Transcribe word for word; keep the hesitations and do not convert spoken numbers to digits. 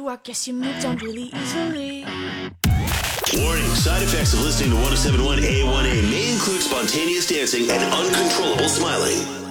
I guess you moved on really easily. Warning, side effects of listening to one oh seven point one A one A may include spontaneous dancing and uncontrollable smiling.